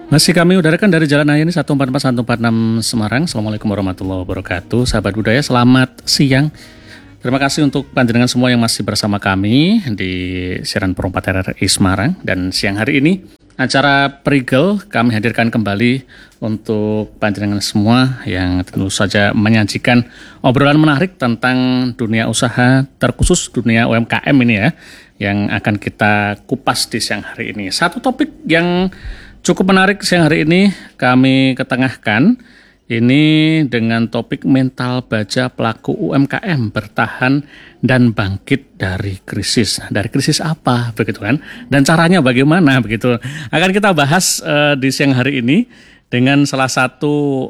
Masih kami udarakan dari Jalan Ayani 144-146 Semarang. Assalamualaikum warahmatullahi wabarakatuh. Sahabat budaya, selamat siang. Terima kasih untuk panjenengan semua yang masih bersama kami di siaran Perompat RRI Semarang. Dan siang hari ini, acara Perigel kami hadirkan kembali untuk panjenengan semua yang tentu saja menyajikan obrolan menarik tentang dunia usaha, terkhusus dunia UMKM ini ya, yang akan kita kupas di siang hari ini. Satu topik yang cukup menarik siang hari ini kami ketengahkan, ini dengan topik mental baja pelaku UMKM bertahan dan bangkit dari krisis. Dari krisis apa begitu kan? Dan caranya bagaimana begitu? Akan kita bahas di siang hari ini dengan salah satu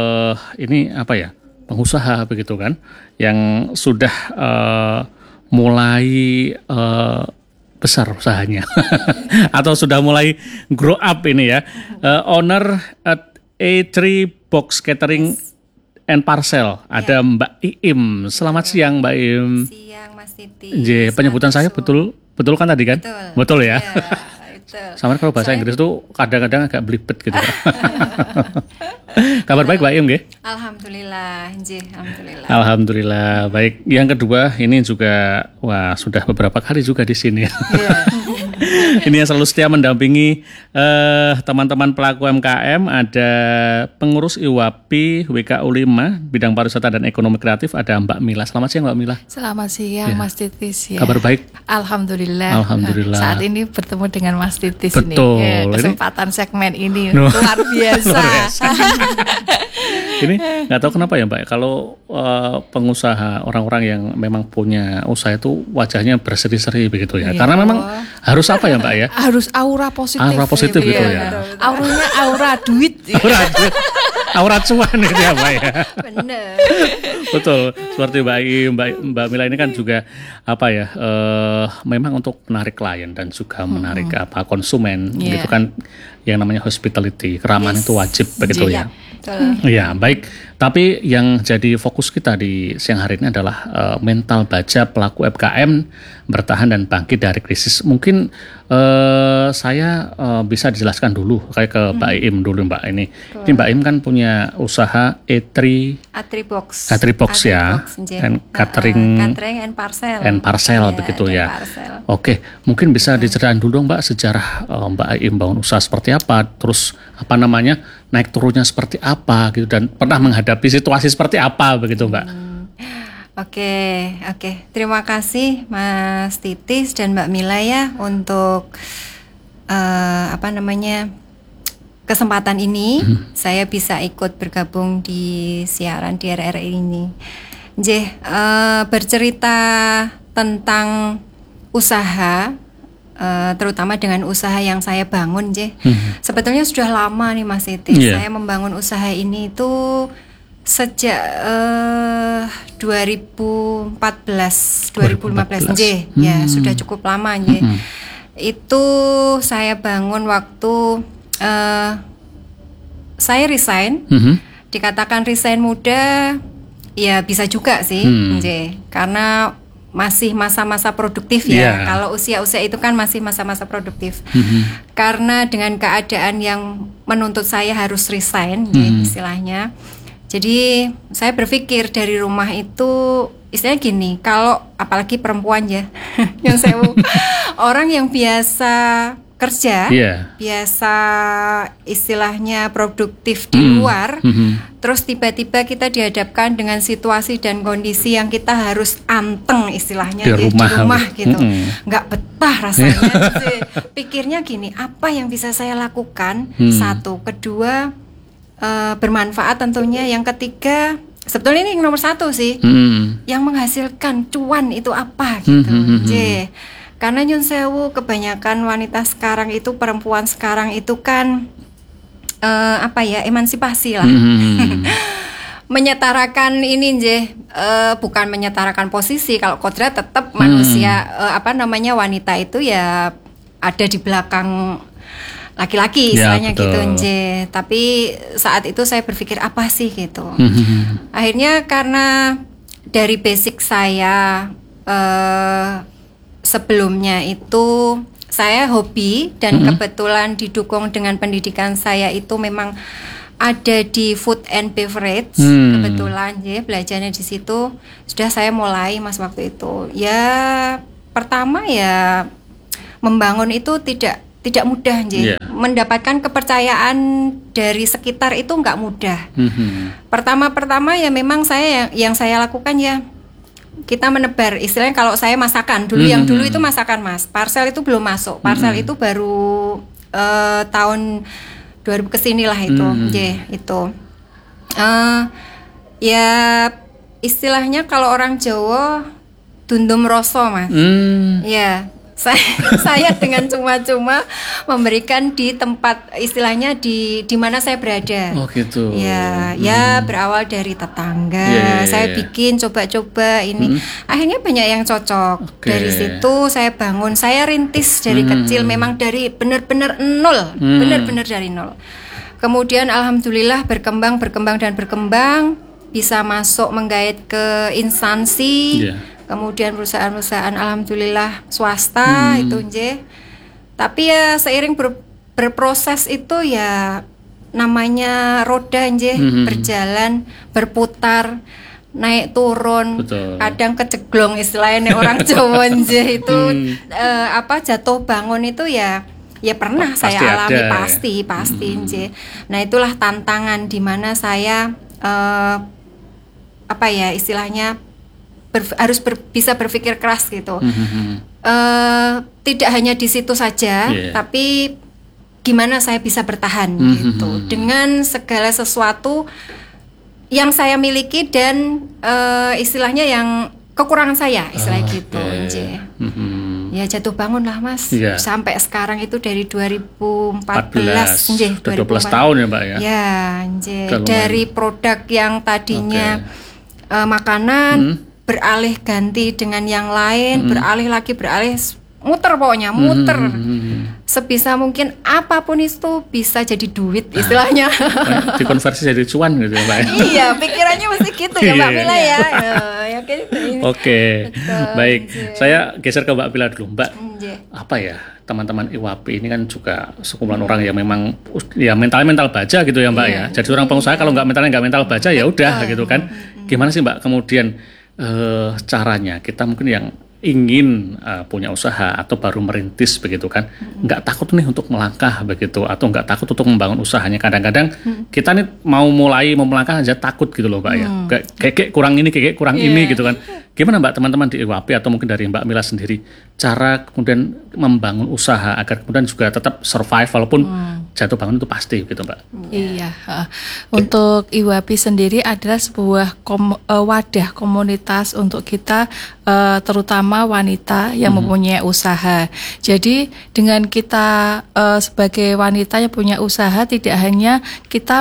pengusaha begitu kan, yang sudah mulai besar usahanya atau sudah mulai grow up ini ya, owner at A3 Box Catering and Parcel, ada Mbak Iim. Selamat siang Mbak Iim. Siang Mas Titi. Penyebutan saya betul kan tadi kan? Betul ya. Sama kalau bahasa Inggris tuh kadang-kadang agak belibet gitu. Kabar baik Mbak Iim nggih? Alhamdulillah, alhamdulillah. Alhamdulillah, baik. Yang kedua ini juga sudah beberapa kali juga di sini. Ini yang selalu setia mendampingi teman-teman pelaku UMKM, ada pengurus IWAPI WKU 5 bidang pariwisata dan ekonomi kreatif, ada Mbak Mila. Selamat siang Mbak Mila. Selamat siang Mas Titis ya. Kabar baik? Alhamdulillah. Alhamdulillah. Saat ini bertemu dengan Mas Titis. Betul. Ini. Kesempatan segmen ini luar biasa. Ini nggak tahu kenapa ya Mbak, kalau pengusaha, orang-orang yang memang punya usaha itu wajahnya berseri-seri begitu ya. Karena memang harus apa ya Mbak ya? Harus aura positif. Aura positif gitu ya. Auranya aura duit. Aura cuan gitu ya Mbak ya. Bener. Betul. Seperti Mbak Mila ini kan juga memang untuk menarik klien dan juga menarik konsumen gitu kan, yang namanya hospitality, keramahan itu wajib begitu ya. Iya, baik. Tapi yang jadi fokus kita di siang hari ini adalah mental baja pelaku UMKM bertahan dan bangkit dari krisis. Mungkin saya bisa dijelaskan dulu kayak ke Mbak Iim dulu Mbak ini. Ini Mbak Iim kan punya usaha A3 Box ya, and catering and parcel begitu ya. Oke, mungkin bisa diceritain dulu dong Mbak sejarah Mbak Iim bangun usaha seperti apa, terus naik turunnya seperti apa gitu, dan pernah menghadapi situasi seperti apa begitu Mbak. Oke. Terima kasih Mas Titis dan Mbak Mila ya untuk kesempatan ini. Saya bisa ikut bergabung di siaran di RRI ini. Bercerita tentang usaha, terutama dengan usaha yang saya bangun, sebetulnya sudah lama nih Mas Titis. Saya membangun usaha ini itu sejak 2015 ya, sudah cukup lama Itu saya bangun waktu saya resign. Dikatakan resign muda, ya bisa juga sih, karena masih masa-masa produktif ya. Kalau usia-usia itu kan masih masa-masa produktif. Karena dengan keadaan yang menuntut saya harus resign, istilahnya. Jadi saya berpikir dari rumah itu, istilahnya gini, kalau apalagi perempuan ya, yang saya orang yang biasa kerja, biasa istilahnya produktif di luar, terus tiba-tiba kita dihadapkan dengan situasi dan kondisi yang kita harus anteng istilahnya di rumah gitu, nggak betah rasanya. Pikirnya gini, apa yang bisa saya lakukan? Satu, kedua, bermanfaat tentunya. Yang ketiga, sebetulnya ini nomor satu sih, yang menghasilkan cuan itu apa gitu. Karena nyun sewu, kebanyakan wanita sekarang itu, perempuan sekarang itu kan emansipasi lah. Menyetarakan ini bukan menyetarakan posisi. Kalau kodrat tetap manusia wanita itu ya ada di belakang laki-laki istilahnya gitu. Tapi saat itu saya berpikir apa sih gitu. Akhirnya karena dari basic saya sebelumnya itu saya hobi dan kebetulan didukung dengan pendidikan saya itu memang ada di food and beverage. Kebetulan ya belajarnya di situ. Sudah saya mulai Mas waktu itu. Ya pertama ya membangun itu tidak mudah mendapatkan kepercayaan dari sekitar itu nggak mudah. Pertama ya memang yang saya lakukan ya kita menebar, istilahnya kalau saya masakan dulu, yang dulu itu masakan Mas, parcel itu belum masuk, parcel itu baru tahun 2000 kesini lah itu, itu ya istilahnya kalau orang Jawa dundum roso Mas, ya. Saya dengan cuma-cuma memberikan di tempat istilahnya di mana saya berada. Oh gitu. Ya berawal dari tetangga. Saya bikin coba-coba ini. Akhirnya banyak yang cocok. Dari situ saya bangun, saya rintis dari kecil, memang dari benar-benar nol, benar-benar dari nol. Kemudian alhamdulillah berkembang, bisa masuk menggait ke instansi. Kemudian perusahaan-perusahaan alhamdulillah swasta itu tapi ya seiring berproses itu ya namanya roda berjalan, berputar, naik turun. Betul. Kadang keceglong istilahnya orang Jawa itu jatuh bangun itu ya pernah saya alami, pasti Nah itulah tantangan di mana saya istilahnya harus bisa berpikir keras gitu. Tidak hanya di situ saja, tapi gimana saya bisa bertahan gitu dengan segala sesuatu yang saya miliki dan istilahnya yang kekurangan saya, istilahnya gitu. Ya jatuh bangun lah Mas. Sampai sekarang itu dari 2014 udah 12 tahun ya Mbak ya. Ya dari produk yang tadinya makanan beralih ganti dengan yang lain, beralih muter pokoknya, sebisa mungkin apapun itu bisa jadi duit istilahnya. Dikonversi jadi cuan gitu ya Mbak. Iya, pikirannya mesti gitu ya Mbak Pila ya. Oke. Baik, saya geser ke Mbak Pila dulu. Mbak, apa ya, teman-teman IWAPI ini kan juga sekumpulan orang yang memang ya mental baja gitu ya Mbak ya. Jadi orang pengusaha kalau nggak mental baja ya udah gitu kan. Gimana sih Mbak kemudian caranya kita mungkin yang ingin punya usaha atau baru merintis begitu kan, nggak takut nih untuk melangkah begitu, atau nggak takut untuk membangun usahanya. Kadang-kadang kita nih mau melangkah aja takut gitu loh Mbak ya, kayak kurang ini gitu kan. Gimana Mbak teman-teman di IWAPI atau mungkin dari Mbak Mila sendiri cara kemudian membangun usaha agar kemudian juga tetap survive walaupun jatuh bangun itu pasti gitu Mbak. Iya, untuk IWAPI sendiri adalah sebuah wadah komunitas untuk kita terutama wanita yang mempunyai usaha. Jadi dengan kita sebagai wanita yang punya usaha tidak hanya kita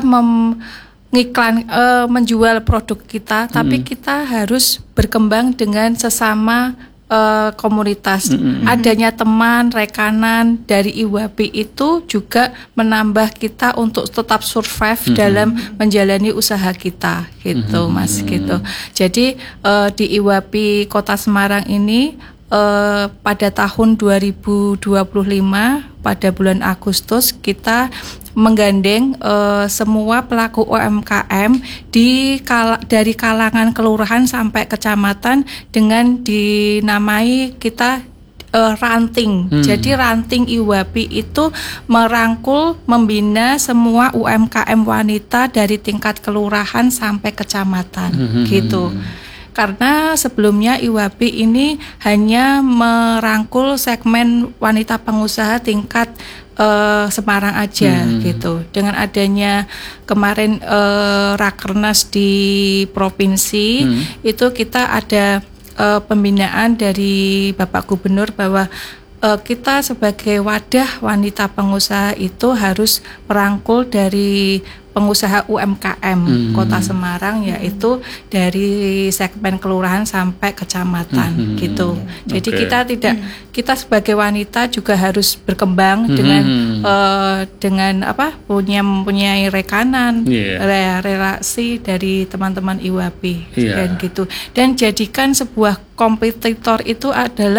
menjual produk kita, tapi kita harus berkembang dengan sesama komunitas. Adanya teman, rekanan dari IWAPI itu juga menambah kita untuk tetap survive dalam menjalani usaha kita, gitu Mas, gitu. Jadi di IWAPI Kota Semarang ini pada tahun 2025 pada bulan Agustus kita menggandeng semua pelaku UMKM dari kalangan kelurahan sampai kecamatan dengan dinamai kita ranting. Jadi ranting IWAPI itu merangkul, membina semua UMKM wanita dari tingkat kelurahan sampai kecamatan, gitu. Karena sebelumnya IWAPI ini hanya merangkul segmen wanita pengusaha tingkat Semarang aja, gitu. Dengan adanya kemarin Rakernas di provinsi, itu kita ada pembinaan dari Bapak Gubernur bahwa kita sebagai wadah wanita pengusaha itu harus merangkul dari pengusaha UMKM Kota Semarang, yaitu dari segmen kelurahan sampai kecamatan, gitu. Jadi kita sebagai wanita juga harus berkembang dengan mempunyai rekanan, relasi dari teman-teman IWAPI, dan gitu. Dan jadikan sebuah kompetitor itu adalah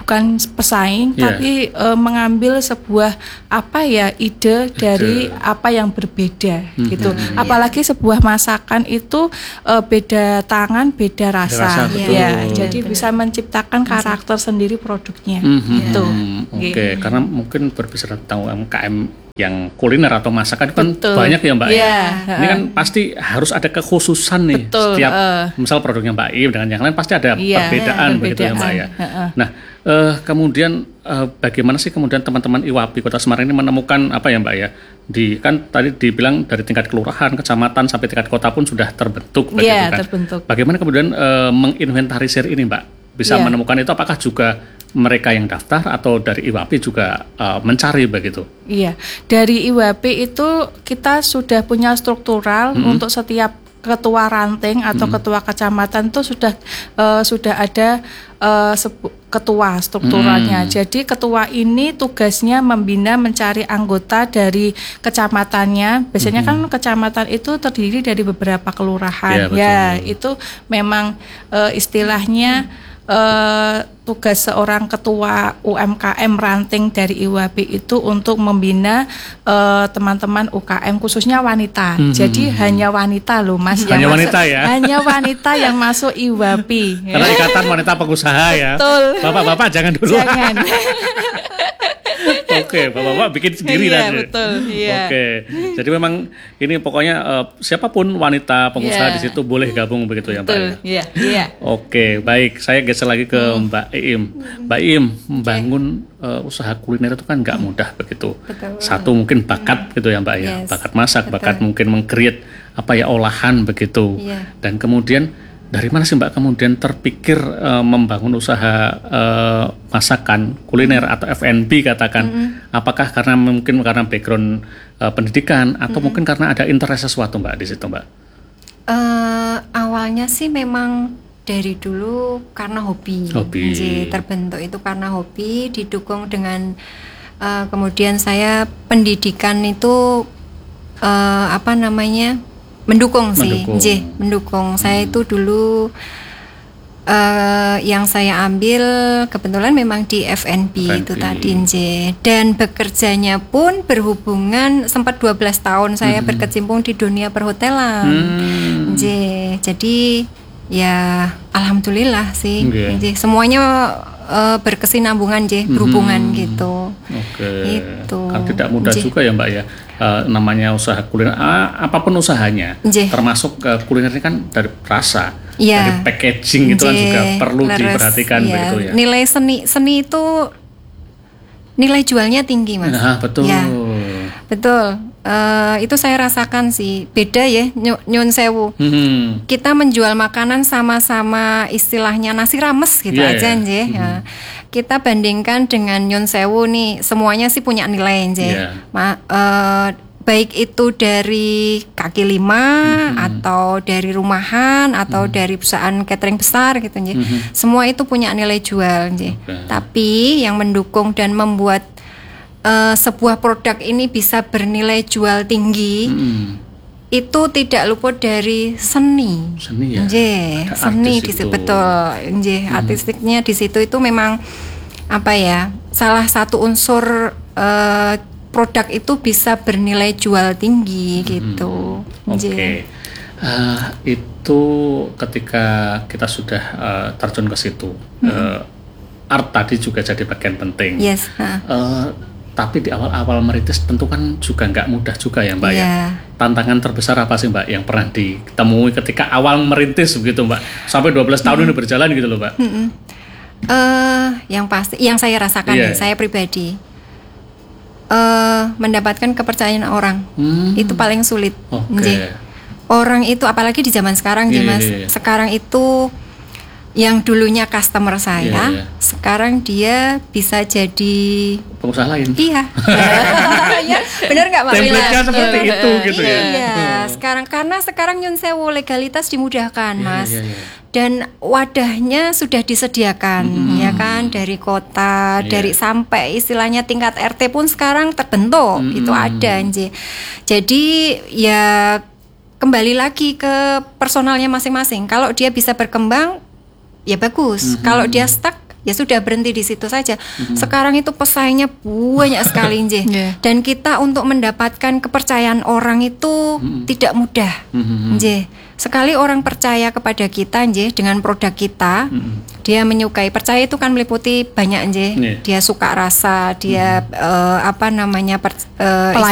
bukan pesaing, tapi mengambil sebuah ide dari apa yang berbeda gitu. Apalagi sebuah masakan itu beda tangan, beda rasa. Jadi bisa menciptakan karakter sendiri produknya. Gitu. Oke, karena mungkin berbicara tentang UMKM yang kuliner atau masakan kan banyak ya Mbak ya. Ini kan pasti harus ada kekhususan nih. Setiap misal produknya Mbak Im dengan yang lain pasti ada perbedaan begitu ya Mbak ya. Nah, kemudian bagaimana sih kemudian teman-teman IWAPI Kota Semarang ini menemukan apa ya Mbak ya? Kan tadi dibilang dari tingkat kelurahan, kecamatan sampai tingkat kota pun sudah terbentuk begitu kan. Terbentuk. Bagaimana kemudian menginventarisir ini Mbak? Bisa menemukan itu apakah juga mereka yang daftar atau dari IWAPI juga mencari begitu? Iya, dari IWAPI itu kita sudah punya struktural untuk setiap ketua ranting atau ketua kecamatan itu sudah ada ketua strukturalnya. Jadi ketua ini tugasnya membina, mencari anggota dari kecamatannya. Biasanya kan kecamatan itu terdiri dari beberapa kelurahan. Itu memang istilahnya tugas seorang ketua UMKM ranting dari IWAPI itu untuk membina teman-teman UKM khususnya wanita. Jadi hanya wanita loh Mas. Hanya wanita ya? Hanya wanita yang masuk IWAPI. Karena Ikatan Wanita Pengusaha ya. Betul. Bapak-bapak jangan dulu. Jangan. Oke, bapak-bapak bikin sendiri lah. Betul. Oke, jadi memang ini pokoknya siapapun wanita pengusaha di situ boleh gabung begitu ya Mbak. Iya. Oke, baik. Saya geser lagi ke Mbak Iim. Mbak Iim, membangun usaha kuliner itu kan nggak mudah begitu. Betul. Satu mungkin bakat gitu ya Mbak ya, bakat masak, bakat mungkin meng-create olahan begitu. Dan kemudian dari mana sih Mbak kemudian terpikir membangun usaha masakan kuliner atau F&B katakan? Apakah karena background pendidikan atau mungkin karena ada interest sesuatu Mbak di situ Mbak? Awalnya sih memang dari dulu karena hobi. Terbentuk itu karena hobi, didukung dengan kemudian saya pendidikan itu mendukung. Saya itu dulu yang saya ambil kebetulan memang di F&B itu tadi dan bekerjanya pun berhubungan sempat 12 tahun saya berkecimpung di dunia perhotelan. Jadi ya alhamdulillah sih semuanya berkesinambungan berhubungan gitu. Itu kan tidak mudah juga ya Mbak ya. Namanya usaha kuliner, apapun usahanya, termasuk kuliner ini kan dari rasa, dari packaging itu kan juga perlu diperhatikan begitu ya. Nilai seni itu nilai jualnya tinggi Mas. Betul. Ya, betul. Itu saya rasakan sih beda ya nyun sewu. Kita menjual makanan sama-sama istilahnya nasi rames gitu aja ya. Kita bandingkan dengan nyun sewu nih semuanya sih punya nilai baik itu dari kaki lima atau dari rumahan atau dari perusahaan catering besar gitu semua itu punya nilai jual tapi yang mendukung dan membuat sebuah produk ini bisa bernilai jual tinggi itu tidak luput dari seni ya. Seni di situ betul artistiknya di situ itu memang salah satu unsur produk itu bisa bernilai jual tinggi gitu. Itu ketika kita sudah terjun ke situ art tadi juga jadi bagian penting. Tapi di awal-awal merintis tentu kan juga nggak mudah juga ya Mbak ya. Tantangan terbesar apa sih Mbak yang pernah ditemui ketika awal merintis begitu Mbak? Sampai 12 tahun ini berjalan gitu loh Mbak. Yang pasti, yang saya rasakan saya pribadi mendapatkan kepercayaan orang itu paling sulit. Orang itu apalagi di zaman sekarang Mas. Sekarang itu yang dulunya customer saya, sekarang dia bisa jadi pengusaha lain. Iya. Benar nggak Mbak Mila? Template-nya seperti itu gitu ya. Iya. Karena sekarang nyun sewu legalitas dimudahkan, Mas. Dan wadahnya sudah disediakan, ya kan, dari kota, dari sampai istilahnya tingkat RT pun sekarang terbentuk, itu ada, Jadi ya kembali lagi ke personalnya masing-masing. Kalau dia bisa berkembang, ya bagus. Kalau dia stuck, ya sudah berhenti di situ saja. Sekarang itu pesaingnya banyak sekali nggih. Dan kita untuk mendapatkan kepercayaan orang itu tidak mudah. Nggih. Sekali orang percaya kepada kita nggih dengan produk kita, dia menyukai. Percaya itu kan meliputi banyak nggih. Dia suka rasa, dia